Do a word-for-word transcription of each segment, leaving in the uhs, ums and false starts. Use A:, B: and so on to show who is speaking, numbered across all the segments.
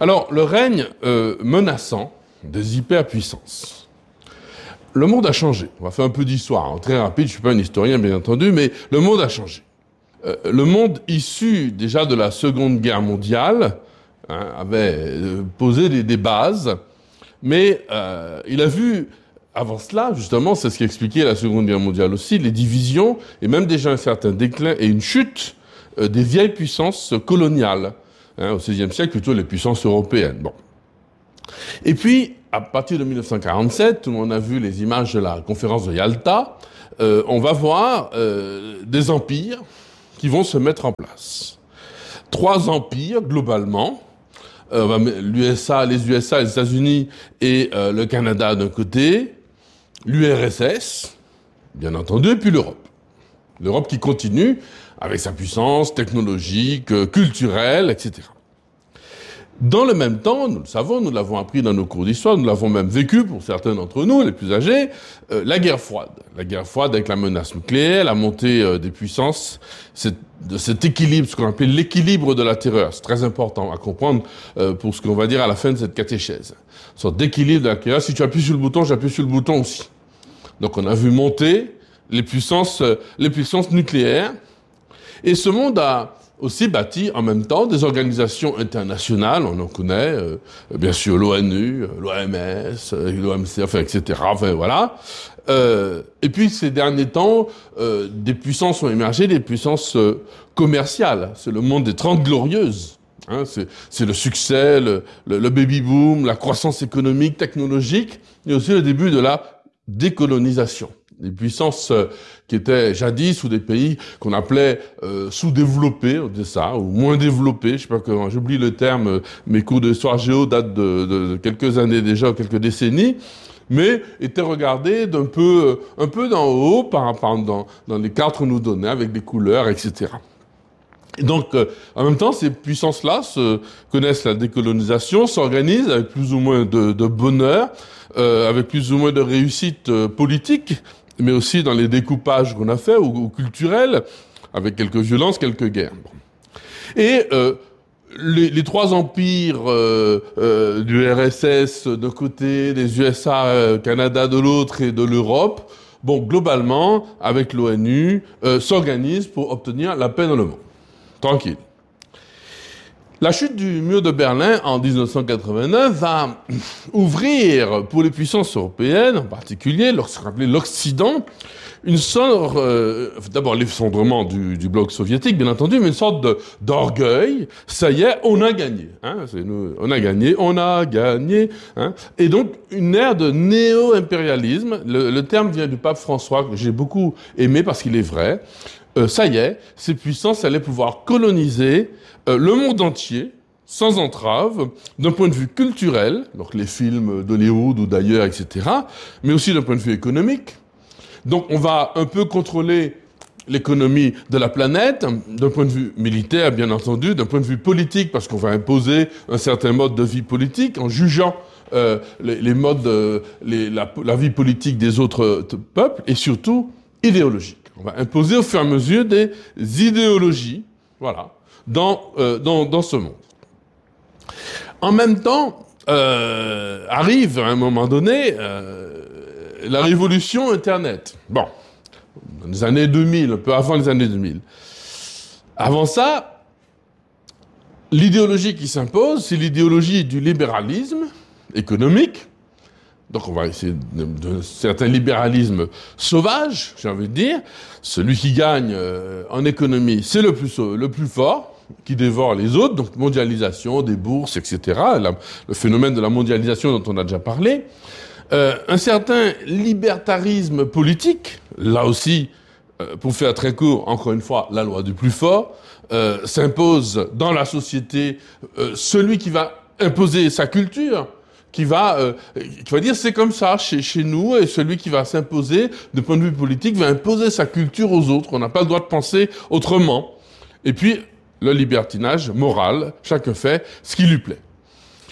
A: Alors, le règne euh, menaçant des hyperpuissances. Le monde a changé. On va faire un peu d'histoire, hein. Très rapide, je ne suis pas un historien, bien entendu, mais le monde a changé. Euh, le monde issu déjà de la Seconde Guerre mondiale hein, avait euh, posé des, des bases, mais euh, il a vu, avant cela, justement, c'est ce qui expliquait la Seconde Guerre mondiale aussi, les divisions, et même déjà un certain déclin et une chute euh, des vieilles puissances coloniales. Hein, au seizième siècle, plutôt les puissances européennes. Bon. Et puis, à partir de mille neuf cent quarante-sept, tout le monde a vu les images de la conférence de Yalta, euh, on va voir euh, des empires qui vont se mettre en place. Trois empires, globalement, euh, l'U S A, les U S A, les États-Unis et euh, le Canada d'un côté, l'U R S S, bien entendu, et puis l'Europe. L'Europe qui continue avec sa puissance technologique, euh, culturelle, et cetera. Dans le même temps, nous le savons, nous l'avons appris dans nos cours d'histoire, nous l'avons même vécu pour certains d'entre nous, les plus âgés, euh, la guerre froide. La guerre froide avec la menace nucléaire, la montée euh, des puissances, c'est, de cet équilibre, ce qu'on appelle l'équilibre de la terreur. C'est très important à comprendre euh, pour ce qu'on va dire à la fin de cette catéchèse. Une sorte d'équilibre de la terreur. Si tu appuies sur le bouton, j'appuie sur le bouton aussi. Donc on a vu monter les puissances, euh, les puissances nucléaires. Et ce monde a aussi bâti en même temps des organisations internationales, on en connaît, euh, bien sûr l'ONU, l'O M S, l'O M C, enfin, et cetera. Enfin, voilà. Euh, et puis ces derniers temps, euh, des puissances ont émergé, des puissances euh, commerciales. C'est le monde des Trente Glorieuses. Hein, c'est, c'est le succès, le, le, le baby-boom, la croissance économique, technologique, et aussi le début de la décolonisation. Des puissances euh, qui étaient jadis ou des pays qu'on appelait euh, sous-développés, on disait ça, ou moins développés, je sais pas comment, j'oublie le terme, euh, mes cours d'histoire géo datent de, de, de quelques années déjà, quelques décennies, mais étaient regardés d'un peu, un peu d'en haut, par, par, dans, dans les cartes qu'on nous donnait, avec des couleurs, et cetera. Et donc, euh, en même temps, ces puissances-là se, connaissent la décolonisation, s'organisent avec plus ou moins de, de bonheur, euh, avec plus ou moins de réussite euh, politique, mais aussi dans les découpages qu'on a faits, ou, ou culturels, avec quelques violences, quelques guerres. Bon. Et euh, les, les trois empires euh, euh, du R S S d'un côté, des U S A, euh, Canada de l'autre et de l'Europe, bon, globalement, avec l'ONU, euh, s'organisent pour obtenir la paix dans le monde. Tranquille. La chute du mur de Berlin en dix-neuf cent quatre-vingt-neuf va ouvrir pour les puissances européennes, en particulier, ce qu'on appelait l'Occident, une sorte, euh, d'abord l'effondrement du, du bloc soviétique, bien entendu, mais une sorte de, d'orgueil. Ça y est, on a gagné. Hein, c'est nous, on a gagné, on a gagné. Hein, et donc, une ère de néo-impérialisme. Le, le terme vient du pape François, que j'ai beaucoup aimé parce qu'il est vrai. Euh, ça y est, ces puissances allaient pouvoir coloniser euh, le monde entier, sans entrave, d'un point de vue culturel, donc les films d'Hollywood ou d'ailleurs, et cetera, mais aussi d'un point de vue économique. Donc on va un peu contrôler l'économie de la planète, d'un point de vue militaire, bien entendu, d'un point de vue politique, parce qu'on va imposer un certain mode de vie politique en jugeant euh, les, les modes, euh, les, la, la vie politique des autres t- peuples, et surtout idéologique. On va imposer au fur et à mesure des idéologies, voilà, dans, euh, dans, dans ce monde. En même temps, euh, arrive à un moment donné euh, la révolution Internet. Bon, dans les années deux mille, un peu avant les années deux mille. Avant ça, l'idéologie qui s'impose, c'est l'idéologie du libéralisme économique. Donc on va essayer de, de, de certain libéralisme sauvage, j'ai envie de dire. Celui qui gagne euh, en économie, c'est le plus, le plus fort, qui dévore les autres, donc mondialisation, des bourses, et cetera. La, le phénomène de la mondialisation dont on a déjà parlé. Euh, un certain libertarisme politique, là aussi, euh, pour faire très court, encore une fois, la loi du plus fort, euh, s'impose dans la société euh, celui qui va imposer sa culture, qui va, euh, qui va dire c'est comme ça chez, chez nous, et celui qui va s'imposer, de point de vue politique, va imposer sa culture aux autres. On n'a pas le droit de penser autrement. Et puis, le libertinage moral, chacun fait ce qui lui plaît.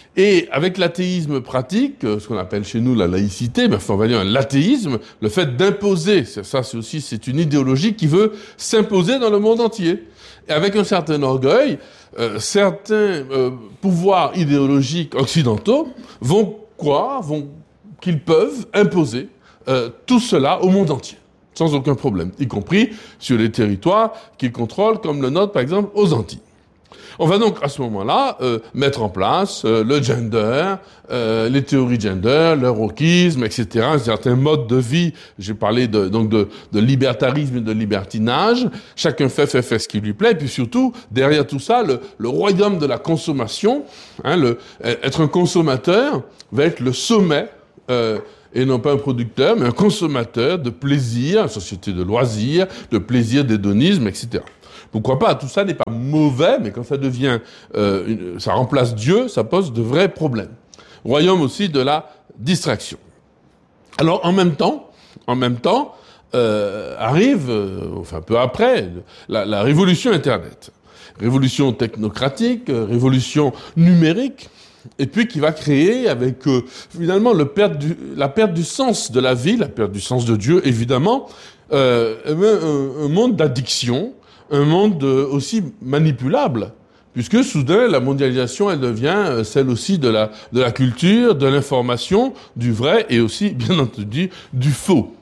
A: Et avec l'athéisme pratique, ce qu'on appelle chez nous la laïcité, ben, on va dire l'athéisme, le fait d'imposer, ça c'est aussi c'est une idéologie qui veut s'imposer dans le monde entier. Et avec un certain orgueil, euh, certains euh, pouvoirs idéologiques occidentaux vont croire, vont qu'ils peuvent imposer euh, tout cela au monde entier, sans aucun problème, y compris sur les territoires qu'ils contrôlent, comme le nôtre par exemple aux Antilles. On va donc à ce moment-là euh, mettre en place euh, le gender, euh, les théories gender, le wokisme, et cetera. Un certain mode de vie. J'ai parlé de, donc de, de libertarisme et de libertinage. Chacun fait, fait, fait ce qui lui plaît. Et puis surtout, derrière tout ça, le, le royaume de la consommation, hein, le, être un consommateur va être le sommet, euh, et non pas un producteur, mais un consommateur de plaisir, une société de loisirs, de plaisir, d'hédonisme, et cetera. Pourquoi pas? Tout ça n'est pas mauvais, mais quand ça devient, euh, une, ça remplace Dieu, ça pose de vrais problèmes. Royaume aussi de la distraction. Alors en même temps, en même temps, euh, arrive, euh, enfin peu après, la, la révolution Internet, révolution technocratique, euh, révolution numérique, et puis qui va créer avec euh, finalement le perte du, la perte du sens de la vie, la perte du sens de Dieu, évidemment, euh, un, un monde d'addiction. Un monde aussi manipulable, puisque soudain, la mondialisation, elle devient celle aussi de la, de la culture, de l'information, du vrai et aussi, bien entendu, du faux.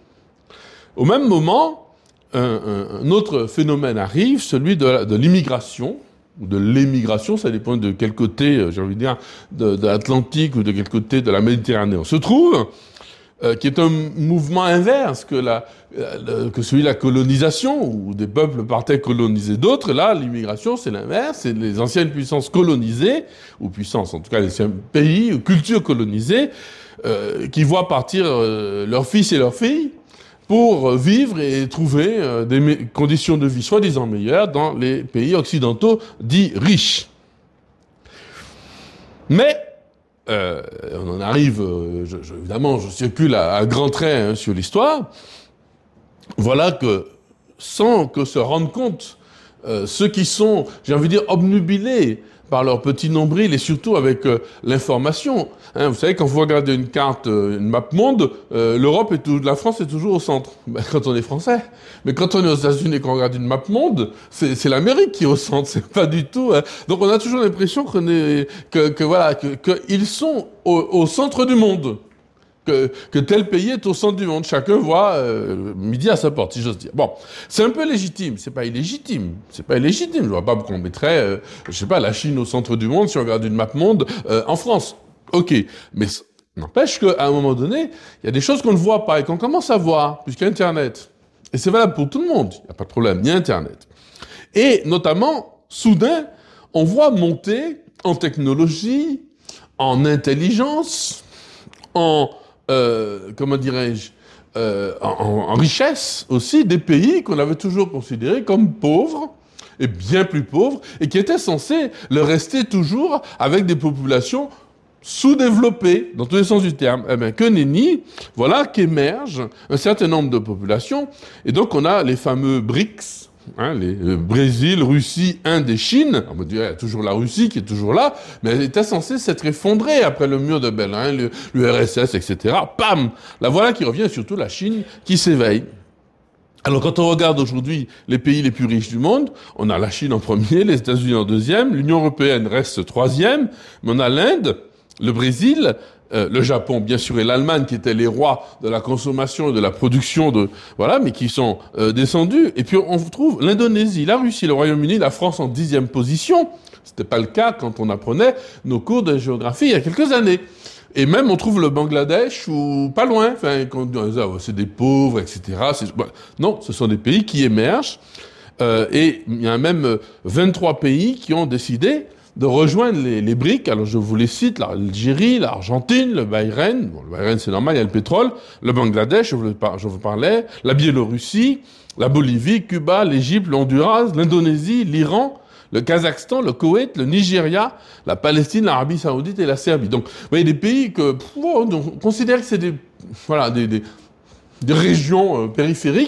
A: Au même moment, un, un, un autre phénomène arrive, celui de, la, de l'immigration, ou de l'émigration, ça dépend de quel côté, j'ai envie de dire, de, de l'Atlantique ou de quel côté de la Méditerranée on se trouve, euh, qui est un mouvement inverse que, la, euh, que celui de la colonisation, où des peuples partaient coloniser d'autres. Là, l'immigration, c'est l'inverse, c'est les anciennes puissances colonisées, ou puissances, en tout cas les anciens pays, ou cultures colonisées, euh, qui voient partir euh, leurs fils et leurs filles pour vivre et trouver euh, des conditions de vie soi-disant meilleures dans les pays occidentaux dits riches. Mais Euh, on en arrive, euh, je, je, évidemment, je circule à, à grands traits hein, sur l'histoire. Voilà que, sans que se rendent compte, euh, ceux qui sont, j'ai envie de dire, obnubilés par leur petit nombril et surtout avec euh, l'information. Hein, vous savez, quand vous regardez une carte, euh, une map monde, euh, l'Europe et tout, la France est toujours au centre. Ben, quand on est français. Mais quand on est aux États-Unis et qu'on regarde une map monde, c'est, c'est l'Amérique qui est au centre. C'est pas du tout. Hein. Donc on a toujours l'impression qu'on est, que, que voilà, que, que ils sont au, au centre du monde. Que, que tel pays est au centre du monde. Chacun voit euh, midi à sa porte, si j'ose dire. Bon, c'est un peu légitime, c'est pas illégitime. C'est pas illégitime. Je vois pas pourquoi on mettrait, euh, je sais pas, la Chine au centre du monde si on regarde une map monde euh, en France. Ok, mais n'empêche qu'à un moment donné, il y a des choses qu'on ne voit pas et qu'on commence à voir, puisqu'il y a Internet. Et c'est valable pour tout le monde, il n'y a pas de problème, il y a Internet. Et notamment, soudain, on voit monter en technologie, en intelligence, en Euh, comment dirais-je, euh, en, en richesse aussi, des pays qu'on avait toujours considérés comme pauvres, et bien plus pauvres, et qui étaient censés le rester toujours avec des populations sous-développées, dans tous les sens du terme. Eh bien, que nenni, voilà qu'émergent un certain nombre de populations, et donc on a les fameux BRICS, Hein, les, le Brésil, Russie, Inde et Chine. On me dirait, il y a toujours la Russie qui est toujours là, mais elle était censée s'être effondrée après le mur de Berlin, le, l'U R S S, et cetera. Pam! La voilà qui revient, surtout la Chine qui s'éveille. Alors quand on regarde aujourd'hui les pays les plus riches du monde, on a la Chine en premier, les États-Unis en deuxième, l'Union européenne reste troisième, mais on a l'Inde, le Brésil, Euh, le Japon, bien sûr, et l'Allemagne, qui étaient les rois de la consommation et de la production de, voilà, mais qui sont euh, descendus. Et puis, on trouve l'Indonésie, la Russie, le Royaume-Uni, la France en dixième position. C'était pas le cas quand on apprenait nos cours de géographie il y a quelques années. Et même, on trouve le Bangladesh ou pas loin. Enfin, quand on dit, ah, c'est des pauvres, et cetera. C'est... Non, ce sont des pays qui émergent. Euh, et il y a même vingt-trois pays qui ont décidé de rejoindre les, les BRICS. Alors je vous les cite, l'Algérie, l'Argentine, le Bahreïn, bon, le Bahreïn c'est normal, il y a le pétrole, le Bangladesh, je vous, je vous parlais, la Biélorussie, la Bolivie, Cuba, l'Égypte, le Honduras, l'Indonésie, l'Iran, le Kazakhstan, le Koweït, le Nigeria, la Palestine, l'Arabie Saoudite et la Serbie. Donc vous voyez des pays que pff, on considère que c'est des, voilà, des, des, des régions euh, périphériques,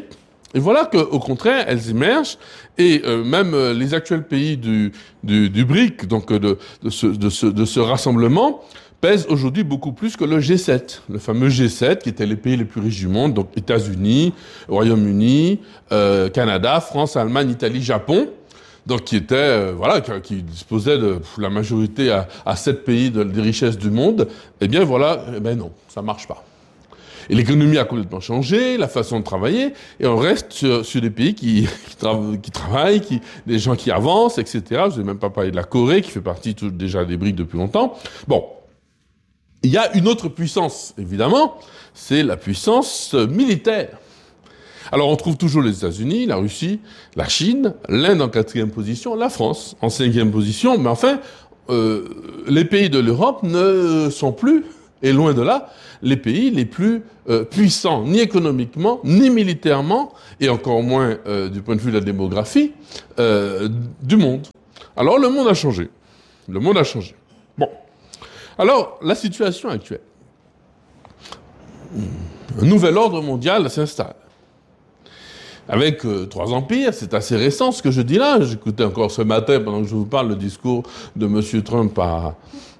A: Et voilà qu'au contraire, elles émergent, et euh, même euh, les actuels pays du, du, du BRIC, donc de, de, ce, de, ce, de ce rassemblement, pèsent aujourd'hui beaucoup plus que le G sept, le fameux G sept, qui étaient les pays les plus riches du monde, donc États-Unis, Royaume-Uni, euh, Canada, France, Allemagne, Italie, Japon, donc qui étaient, euh, voilà, qui, qui disposaient de la majorité à, à sept pays de, des richesses du monde. Eh bien voilà, eh ben non, ça marche pas. Et l'économie a complètement changé, la façon de travailler, et on reste sur, sur des pays qui, qui, tra qui travaillent, qui, des gens qui avancent, et cetera. Je n'ai même pas parlé de la Corée, qui fait partie tout, déjà des BRICS depuis longtemps. Bon. Il y a une autre puissance, évidemment, c'est la puissance militaire. Alors on trouve toujours les États-Unis, la Russie, la Chine, l'Inde en quatrième position, la France en cinquième position, mais enfin, euh, les pays de l'Europe ne sont plus, et loin de là, les pays les plus euh, puissants, ni économiquement, ni militairement, et encore moins euh, du point de vue de la démographie, euh, du monde. Alors le monde a changé. Le monde a changé. Bon. Alors, la situation actuelle. Un nouvel ordre mondial s'installe. Avec euh, trois empires, c'est assez récent ce que je dis là. J'écoutais encore ce matin, pendant que je vous parle, le discours de M. Trump à...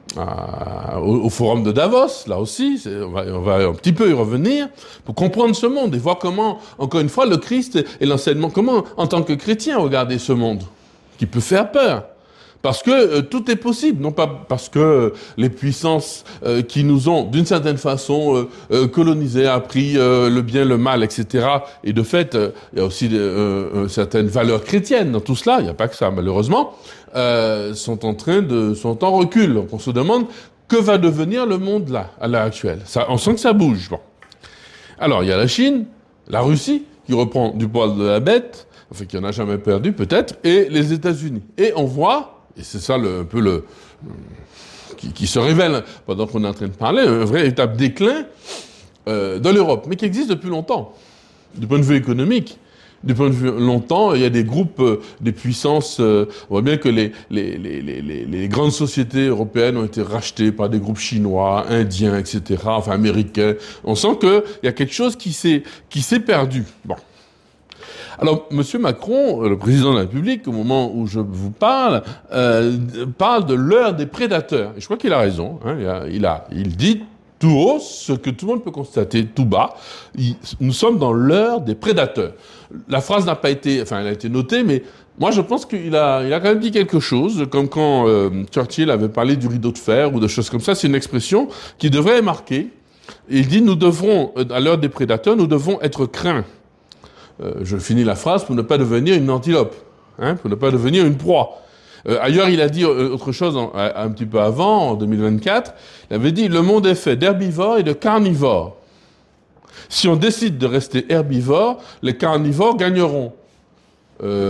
A: au, au forum de Davos, là aussi, on va, on va un petit peu y revenir, pour comprendre ce monde et voir comment, encore une fois, le Christ et l'enseignement, comment, en tant que chrétien, regarder ce monde, qui peut faire peur. Parce que euh, tout est possible, non pas parce que les puissances euh, qui nous ont, d'une certaine façon, euh, euh, colonisés, appris euh, le bien, le mal, et cetera. Et de fait, euh, il y a aussi de, euh, certaines valeurs chrétiennes dans tout cela, il n'y a pas que ça, malheureusement, euh, sont en train de, sont en recul. Donc on se demande que va devenir le monde là, à l'heure actuelle. Ça, on sent que ça bouge. Bon. Alors, il y a la Chine, la Russie, qui reprend du poil de la bête, enfin qui n'en a jamais perdu peut-être, et les États-Unis. Et on voit... Et c'est ça le, un peu le... Qui, qui se révèle, pendant qu'on est en train de parler, un vrai étape déclin euh, de l'Europe, mais qui existe depuis longtemps, du point de vue économique. Du point de vue longtemps, il y a des groupes, euh, des puissances... Euh, on voit bien que les, les, les, les, les grandes sociétés européennes ont été rachetées par des groupes chinois, indiens, et cetera, enfin américains. On sent qu'il y a quelque chose qui s'est qui s'est perdu. Bon. Alors, M. Macron, le président de la République, au moment où je vous parle, euh, parle de l'heure des prédateurs. Et je crois qu'il a raison. Hein, il, a, il, a, il dit tout haut ce que tout le monde peut constater tout bas. Il, nous sommes dans l'heure des prédateurs. La phrase n'a pas été, enfin, elle a été notée, mais moi, je pense qu'il a, il a quand même dit quelque chose, comme quand euh, Churchill avait parlé du rideau de fer ou de choses comme ça. C'est une expression qui devrait marquer. Et il dit, nous devrons, à l'heure des prédateurs, nous devons être craints. Euh, je finis la phrase pour ne pas devenir une antilope, hein, pour ne pas devenir une proie. Euh, ailleurs, il a dit autre chose en, un, un petit peu avant, en deux mille vingt-quatre. Il avait dit « Le monde est fait d'herbivores et de carnivores. Si on décide de rester herbivore, les carnivores gagneront. Euh, »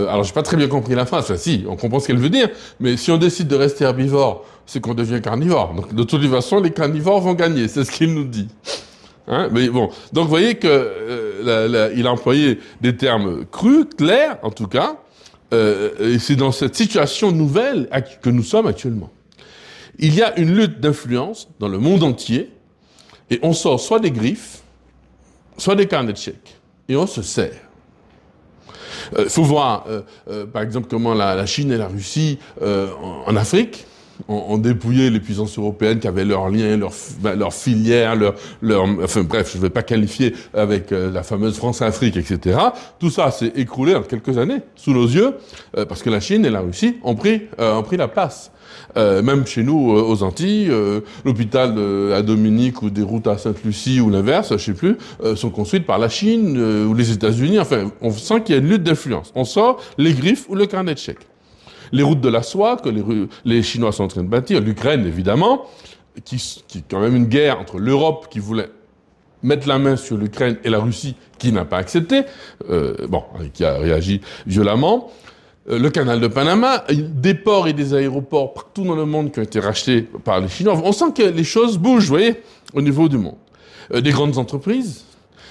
A: Alors, j'ai pas très bien compris la phrase. Enfin, si, on comprend ce qu'elle veut dire. Mais si on décide de rester herbivore, c'est qu'on devient carnivore. Donc, de toute façon, les carnivores vont gagner. C'est ce qu'il nous dit. Hein, mais bon, donc vous voyez que euh, la, la, il a employé des termes crus, clairs en tout cas, euh, et c'est dans cette situation nouvelle que nous sommes actuellement. Il y a une lutte d'influence dans le monde entier, et on sort soit des griffes, soit des carnets de chèques, et on se sert. Il euh, faut voir, euh, euh, par exemple, comment la, la Chine et la Russie euh, en, en Afrique ont dépouillé les puissances européennes qui avaient leurs liens, leurs leur filières, leurs... Leur, enfin bref, je ne vais pas qualifier avec euh, la fameuse France-Afrique, et cetera. Tout ça s'est écroulé en quelques années, sous nos yeux, euh, parce que la Chine et la Russie ont pris, euh, ont pris la place. Euh, même chez nous, euh, aux Antilles, euh, l'hôpital de, à Dominique ou des routes à Sainte-Lucie ou l'inverse, je ne sais plus, euh, sont construites par la Chine euh, ou les États-Unis. Enfin, on sent qu'il y a une lutte d'influence. On sort les griffes ou le carnet de chèques. Les routes de la soie que les, les Chinois sont en train de bâtir, l'Ukraine évidemment, qui, qui est quand même une guerre entre l'Europe qui voulait mettre la main sur l'Ukraine et la Russie qui n'a pas accepté, euh, bon, qui a réagi violemment. Euh, le canal de Panama, des ports et des aéroports partout dans le monde qui ont été rachetés par les Chinois. On sent que les choses bougent, vous voyez, au niveau du monde. Euh, des grandes entreprises,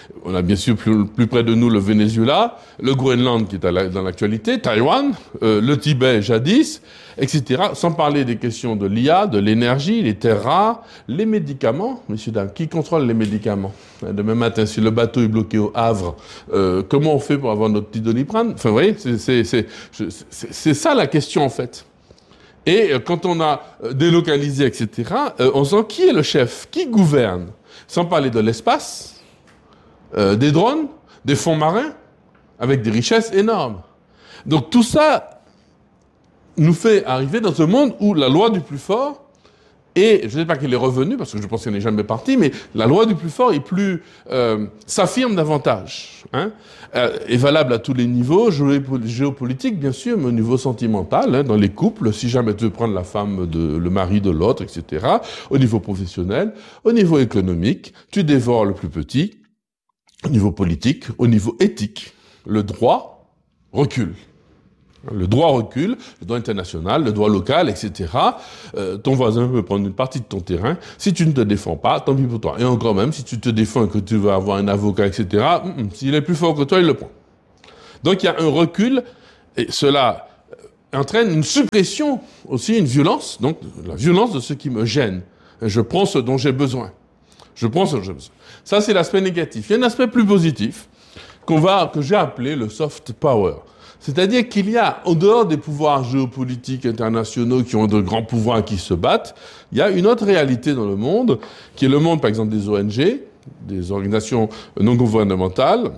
A: On a bien sûr plus, plus près de nous le Venezuela, le Groenland qui est à la, dans l'actualité, Taïwan, euh, le Tibet jadis, et cetera. Sans parler des questions de l'I A, de l'énergie, les terres rares, les médicaments. Messieurs, dames, qui contrôle les médicaments? Demain matin, si le bateau est bloqué au Havre, euh, comment on fait pour avoir notre petit Doliprane? Enfin, vous voyez, c'est, c'est, c'est, c'est, c'est ça la question en fait. Et quand on a délocalisé, et cetera, euh, on sent qui est le chef, qui gouverne. Sans parler de l'espace, euh, des drones, des fonds marins, avec des richesses énormes. Donc tout ça nous fait arriver dans un monde où la loi du plus fort, et je ne sais pas qu'elle est revenue, parce que je pense qu'elle n'est jamais partie, mais la loi du plus fort est plus, euh, s'affirme davantage, hein, euh, est valable à tous les niveaux, géopolitique bien sûr, mais au niveau sentimental, hein, dans les couples, si jamais tu veux prendre la femme de, le mari de l'autre, et cetera, au niveau professionnel, au niveau économique, tu dévores le plus petit, au niveau politique, au niveau éthique, le droit recule. Le droit recule, le droit international, le droit local, et cetera. Euh, ton voisin peut prendre une partie de ton terrain. Si tu ne te défends pas, tant pis pour toi. Et encore même, si tu te défends et que tu veux avoir un avocat, et cetera, mm, s'il est plus fort que toi, il le prend. Donc il y a un recul, et cela entraîne une suppression, aussi une violence, donc la violence de ce qui me gêne. Et je prends ce dont j'ai besoin. Je prends ce dont j'ai besoin. Ça, c'est l'aspect négatif. Il y a un aspect plus positif qu'on va, que j'ai appelé le soft power. C'est-à-dire qu'il y a, en dehors des pouvoirs géopolitiques internationaux qui ont de grands pouvoirs qui se battent, il y a une autre réalité dans le monde, qui est le monde, par exemple, des O N G, des organisations non gouvernementales,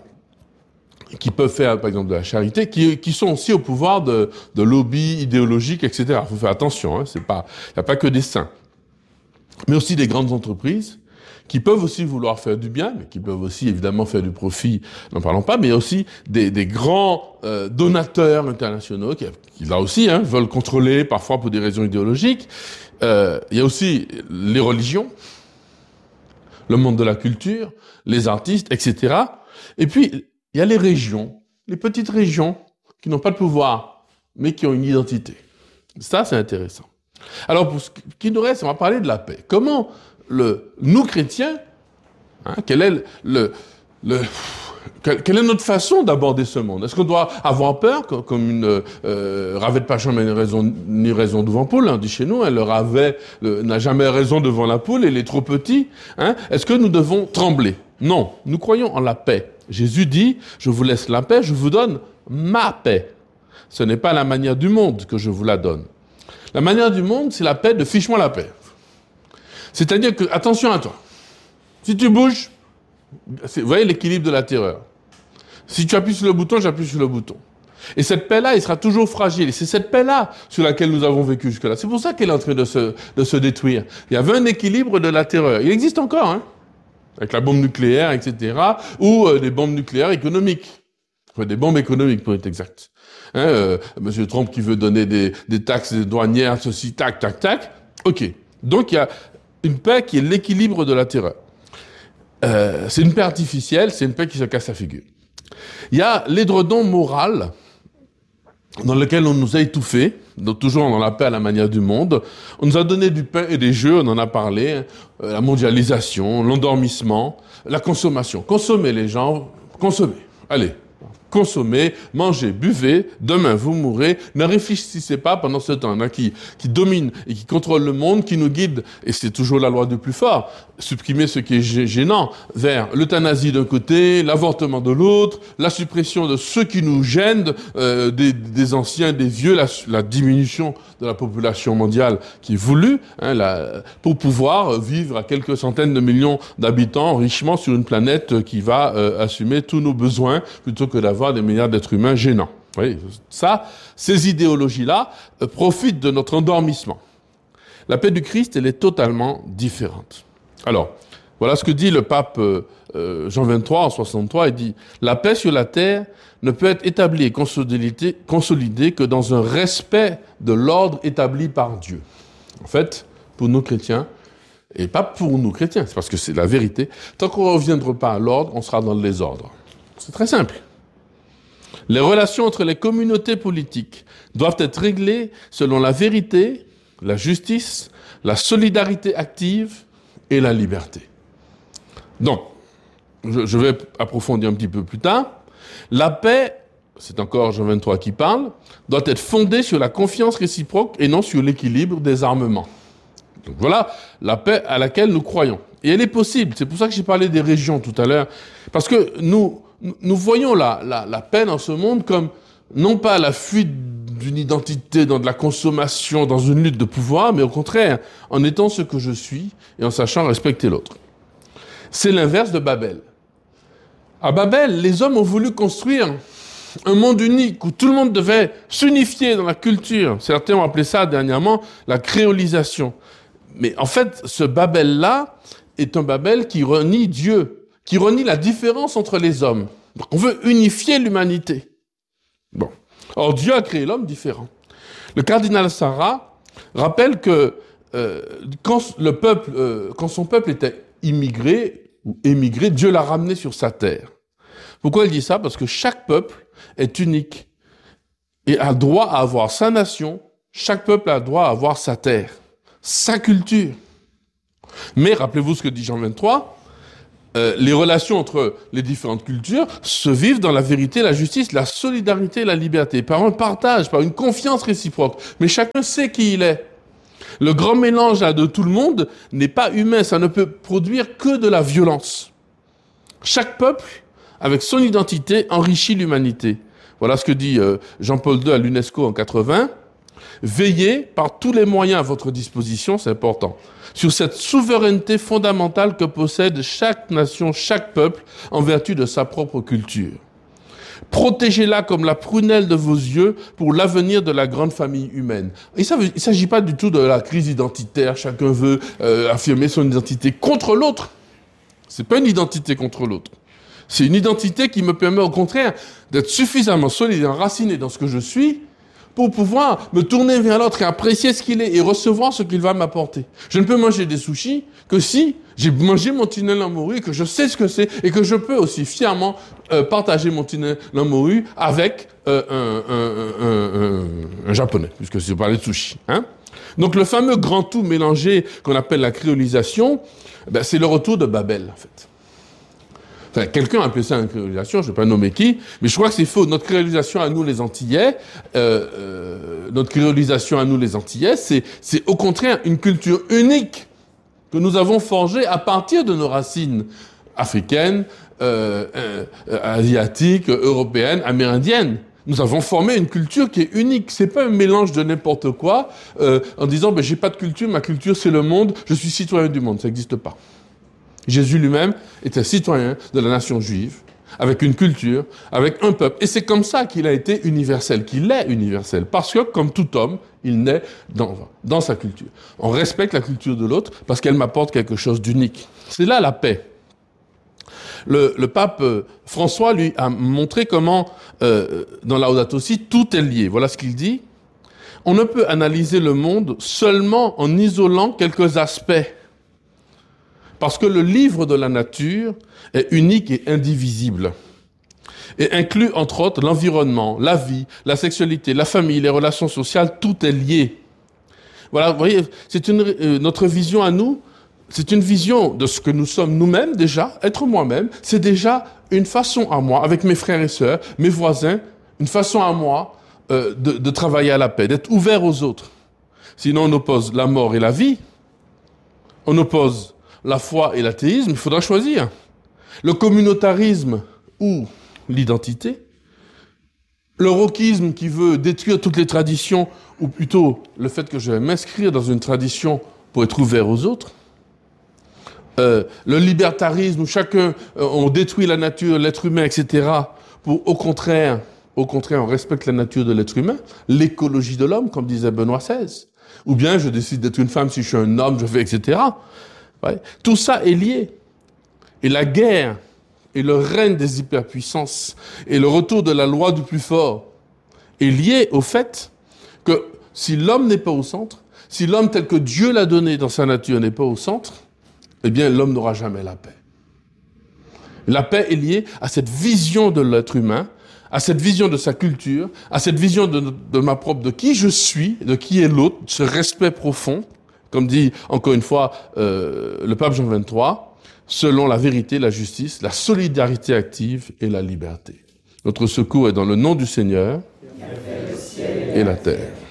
A: qui peuvent faire, par exemple, de la charité, qui, qui sont aussi au pouvoir de, de lobbies idéologiques, et cetera. Il faut faire attention, hein, c'est pas, il n'y a pas que des saints. Mais aussi des grandes entreprises, qui peuvent aussi vouloir faire du bien, mais qui peuvent aussi évidemment faire du profit, n'en parlons pas, mais aussi des, des grands euh, donateurs internationaux qui, qui là aussi hein, veulent contrôler, parfois pour des raisons idéologiques. Euh, il y a aussi les religions, le monde de la culture, les artistes, et cetera. Et puis, il y a les régions, les petites régions qui n'ont pas de pouvoir, mais qui ont une identité. Ça, c'est intéressant. Alors, pour ce qui nous reste, on va parler de la paix. Comment le, nous chrétiens, hein, quel est le, le, le quelle est notre façon d'aborder ce monde? Est-ce qu'on doit avoir peur, comme une euh, ravet de Pachon n'a ni raison, ni raison devant poule, on dit chez nous, hein, le ravet le, n'a jamais raison devant la poule, il est trop petit. Hein, est-ce que nous devons trembler? Non, nous croyons en la paix. Jésus dit, je vous laisse la paix, je vous donne ma paix. Ce n'est pas la manière du monde que je vous la donne. La manière du monde, c'est la paix de fiche-moi la paix. C'est-à-dire que, attention à toi, si tu bouges, vous voyez l'équilibre de la terreur. Si tu appuies sur le bouton, j'appuie sur le bouton. Et cette paix-là, elle sera toujours fragile. Et c'est cette paix-là sur laquelle nous avons vécu jusque-là. C'est pour ça qu'elle est en train de se, de se détruire. Il y avait un équilibre de la terreur. Il existe encore, hein, avec la bombe nucléaire, et cetera, ou euh, des bombes nucléaires économiques. Enfin, des bombes économiques, pour être exact. Hein, euh, Monsieur Trump qui veut donner des, des taxes douanières, ceci, tac, tac, tac. OK. Donc, il y a une paix qui est l'équilibre de la terreur. Euh, c'est une paix artificielle, c'est une paix qui se casse la figure. Il y a l'édredon moral dans lequel on nous a étouffés, donc toujours dans la paix à la manière du monde. On nous a donné du pain et des jeux, on en a parlé, hein, la mondialisation, l'endormissement, la consommation. Consommez les gens, consommez. Allez, consommez, mangez, buvez, demain vous mourrez. Ne réfléchissez pas pendant ce temps. Il y en a qui, qui dominent et qui contrôlent le monde, qui nous guident, et c'est toujours la loi du plus fort, supprimer ce qui est gênant, vers l'euthanasie d'un côté, l'avortement de l'autre, la suppression de ceux qui nous gênent, euh, des, des anciens, des vieux, la, la diminution de la population mondiale qui est voulue, hein, la, pour pouvoir vivre à quelques centaines de millions d'habitants richement sur une planète qui va euh, assumer tous nos besoins, plutôt que d'avoir des milliards d'êtres humains gênants. Vous voyez, ça, ces idéologies-là euh, profitent de notre endormissement. La paix du Christ, elle est totalement différente. Alors, voilà ce que dit le pape euh, euh, Jean vingt-trois en soixante-trois. Il dit « La paix sur la terre ne peut être établie et consolidée, consolidée que dans un respect de l'ordre établi par Dieu. » En fait, pour nous chrétiens, et pas pour nous chrétiens, c'est parce que c'est la vérité, tant qu'on ne reviendra pas à l'ordre, on sera dans le désordre. C'est très simple. Les relations entre les communautés politiques doivent être réglées selon la vérité, la justice, la solidarité active et la liberté. Donc, je, je vais approfondir un petit peu plus tard, la paix, c'est encore Jean vingt-trois qui parle, doit être fondée sur la confiance réciproque et non sur l'équilibre des armements. Donc voilà la paix à laquelle nous croyons. Et elle est possible. C'est pour ça que j'ai parlé des régions tout à l'heure. Parce que nous, nous voyons la, la, la paix dans ce monde comme non pas la fuite d'une identité dans de la consommation, dans une lutte de pouvoir, mais au contraire, en étant ce que je suis et en sachant respecter l'autre. C'est l'inverse de Babel. À Babel, les hommes ont voulu construire un monde unique où tout le monde devait s'unifier dans la culture. Certains ont appelé ça dernièrement la créolisation. Mais en fait, ce Babel-là est un Babel qui renie Dieu, qui renie la différence entre les hommes. Donc on veut unifier l'humanité. Bon. Or, Dieu a créé l'homme différent. Le cardinal Sarah rappelle que euh, quand, le peuple, euh, quand son peuple était immigré ou émigré, Dieu l'a ramené sur sa terre. Pourquoi il dit ça? Parce que chaque peuple est unique et a droit à avoir sa nation. Chaque peuple a droit à avoir sa terre, sa culture. Mais rappelez-vous ce que dit Jean vingt-trois, euh, les relations entre les différentes cultures se vivent dans la vérité, la justice, la solidarité et la liberté, par un partage, par une confiance réciproque. Mais chacun sait qui il est. Le grand mélange là, de tout le monde n'est pas humain, ça ne peut produire que de la violence. Chaque peuple, avec son identité, enrichit l'humanité. Voilà ce que dit euh, Jean-Paul deux à l'UNESCO en quatre-vingts. Veillez par tous les moyens à votre disposition, c'est important, sur cette souveraineté fondamentale que possède chaque nation, chaque peuple, en vertu de sa propre culture. Protégez-la comme la prunelle de vos yeux pour l'avenir de la grande famille humaine. Et ça, il ne s'agit pas du tout de la crise identitaire, chacun veut euh, affirmer son identité contre l'autre. C'est pas une identité contre l'autre. C'est une identité qui me permet au contraire d'être suffisamment solide et enraciné dans ce que je suis pour pouvoir me tourner vers l'autre et apprécier ce qu'il est et recevoir ce qu'il va m'apporter. Je ne peux manger des sushis que si j'ai mangé mon tunnel en morue, que je sais ce que c'est et que je peux aussi fièrement euh, partager mon tunnel en morue avec euh, un, un, un, un, un japonais, puisque je parlais de sushi. Hein. Donc le fameux grand tout mélangé qu'on appelle la créolisation, ben, c'est le retour de Babel en fait. Enfin, quelqu'un a appelé ça une créolisation, je ne vais pas nommer qui, mais je crois que c'est faux. Notre créolisation à nous les Antillais, euh, euh, notre créolisation à nous les Antillais, c'est, c'est au contraire une culture unique que nous avons forgée à partir de nos racines africaines, euh, euh, asiatiques, européennes, amérindiennes. Nous avons formé une culture qui est unique. C'est pas un mélange de n'importe quoi euh, en disant ben, j'ai pas de culture, ma culture c'est le monde, je suis citoyen du monde. Ça n'existe pas. Jésus lui-même était citoyen de la nation juive, avec une culture, avec un peuple. Et c'est comme ça qu'il a été universel, qu'il est universel. Parce que, comme tout homme, il naît dans, dans sa culture. On respecte la culture de l'autre parce qu'elle m'apporte quelque chose d'unique. C'est là la paix. Le, le pape François, lui, a montré comment, euh, dans Laudato Si, tout est lié. Voilà ce qu'il dit. On ne peut analyser le monde seulement en isolant quelques aspects. Parce que le livre de la nature est unique et indivisible et inclut entre autres l'environnement, la vie, la sexualité, la famille, les relations sociales, tout est lié. Voilà, vous voyez, c'est une, euh, notre vision à nous, c'est une vision de ce que nous sommes nous-mêmes déjà, être moi-même, c'est déjà une façon à moi, avec mes frères et sœurs, mes voisins, une façon à moi euh, de, de travailler à la paix, d'être ouvert aux autres. Sinon on oppose la mort et la vie, on oppose la foi et l'athéisme, il faudra choisir. Le communautarisme ou l'identité. Le wokisme qui veut détruire toutes les traditions, ou plutôt le fait que je vais m'inscrire dans une tradition pour être ouvert aux autres. Euh, le libertarisme où chacun, euh, on détruit la nature, l'être humain, et cetera. Pour au contraire, au contraire, on respecte la nature de l'être humain. L'écologie de l'homme, comme disait Benoît seize. Ou bien je décide d'être une femme si je suis un homme, je fais, et cetera. Ouais. Tout ça est lié. Et la guerre et le règne des hyperpuissances et le retour de la loi du plus fort est lié au fait que si l'homme n'est pas au centre, si l'homme tel que Dieu l'a donné dans sa nature n'est pas au centre, eh bien l'homme n'aura jamais la paix. La paix est liée à cette vision de l'être humain, à cette vision de sa culture, à cette vision de, de ma propre, de qui je suis, de qui est l'autre, ce respect profond. Comme dit encore une fois euh, le pape Jean vingt-trois, selon la vérité, la justice, la solidarité active et la liberté. Notre secours est dans le nom du Seigneur et la terre.